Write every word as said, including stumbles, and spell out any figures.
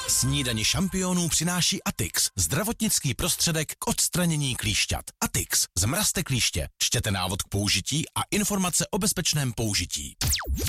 Snídani šampionů přináší Atix, zdravotnický prostředek k odstranění klíšťat. Atix, zmrazte klíště, čtěte návod k použití a informace o bezpečném použití.